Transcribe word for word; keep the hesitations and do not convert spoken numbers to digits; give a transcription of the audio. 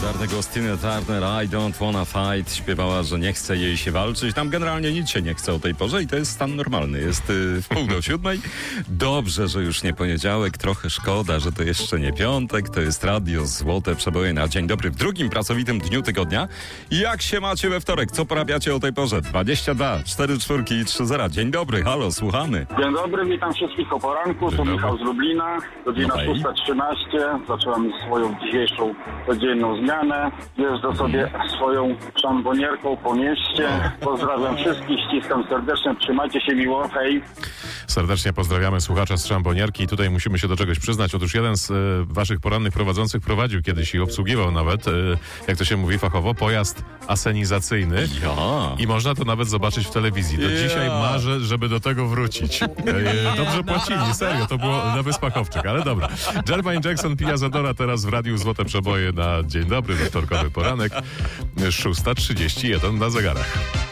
legendarnego Tina Turner I don't wanna fight śpiewała, że nie chce jej się walczyć. Tam generalnie nic się nie chce o tej porze i to jest stan normalny. Jest y, w pół do siódmej. Dobrze, że już nie poniedziałek. Trochę szkoda, że to jeszcze nie piątek. To jest radio Złote Przeboje na dzień dobry w drugim pracowitym dniu tygodnia. Jak się macie we wtorek? Co porabiacie o tej porze? dwadzieścia dwa, cztery czwórki i trzy zera. Dzień dobry, halo, słuchamy. Dzień dobry, witam wszystkich o poranku. Tu Michał z Lublina. Godzina No hej. szósta trzynaście. Zacząłem swoją dzisiejszą codzienną zmianę. Jeżdżę sobie swoją szambonierką po mieście. Pozdrawiam wszystkich, ściskam serdecznie. Trzymajcie się miło. Hej. Serdecznie pozdrawiamy słuchacza z Szambonierki. I tutaj musimy się do czegoś przyznać. Otóż jeden z e, waszych porannych prowadzących prowadził kiedyś i obsługiwał nawet, e, jak to się mówi fachowo, pojazd asenizacyjny. Ja. I można to nawet zobaczyć w telewizji. Do Ja. dzisiaj marzę, żeby do tego wrócić. E, dobrze płacili, serio. To było na Wyspach Owczych, ale dobra. Jermaine Jackson, Pia Zadora teraz w Radiu Złote Przeboje na dzień dobry, we wtorkowy poranek. szósta trzydzieści jeden na zegarach.